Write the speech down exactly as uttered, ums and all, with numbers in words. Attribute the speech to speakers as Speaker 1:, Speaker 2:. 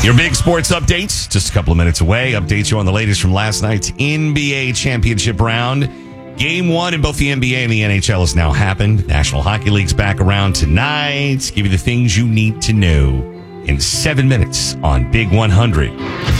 Speaker 1: Your big sports updates, just a couple of minutes away. Updates you on the latest from last night's N B A championship round. Game one in both the N B A and the N H L has now happened. National Hockey League's back around tonight. Give you the things you need to know in seven minutes on Big one hundred.